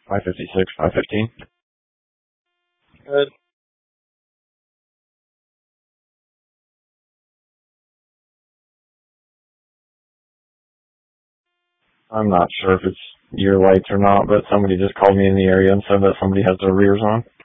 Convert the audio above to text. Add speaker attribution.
Speaker 1: 556, 515.
Speaker 2: Good.
Speaker 1: I'm not sure if it's your lights or not, but somebody just called me in the area and said that somebody has their rears on.